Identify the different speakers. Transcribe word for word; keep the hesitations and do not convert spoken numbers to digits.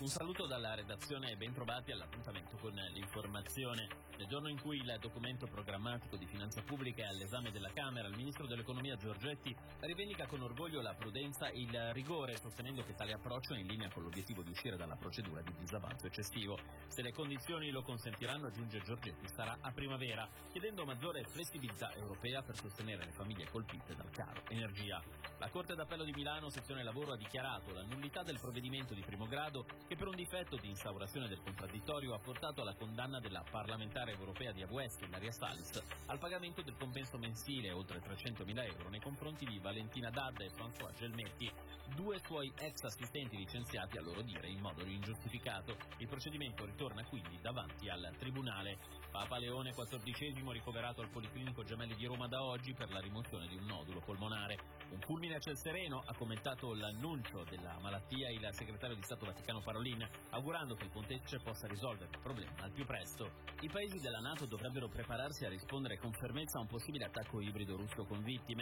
Speaker 1: Un saluto dalla redazione e ben trovati all'appuntamento con l'informazione. Nel giorno in cui il documento programmatico di finanza pubblica è all'esame della Camera, il ministro dell'economia Giorgetti rivendica con orgoglio la prudenza e il rigore, sostenendo che tale approccio è in linea con l'obiettivo di uscire dalla procedura di disavanzo eccessivo. Se le condizioni lo consentiranno, aggiunge Giorgetti, sarà a primavera, chiedendo maggiore flessibilità europea per sostenere le famiglie colpite dal caro energia. La Corte d'Appello di Milano, sezione lavoro, ha dichiarato la nullità del provvedimento di primo grado che per un difetto di instaurazione del contraddittorio ha portato alla condanna della parlamentare europea di A V S, Ilaria Salis, al pagamento del compenso mensile oltre trecentomila euro nei confronti di Valentina D'Adda e François Gelmetti, due suoi ex assistenti licenziati a loro dire in modo ingiustificato. Il procedimento ritorna quindi davanti al Tribunale. Papa Leone quattordicesimo ricoverato al Policlinico Gemelli di Roma da oggi per la rimozione di un nodulo polmonare. Un fulmine a ciel sereno, ha commentato l'annuncio della malattia il segretario di Stato Vaticano Parolin, augurando che il pontefice possa risolvere il problema al più presto. I paesi della NATO dovrebbero prepararsi a rispondere con fermezza a un possibile attacco ibrido russo con vittime.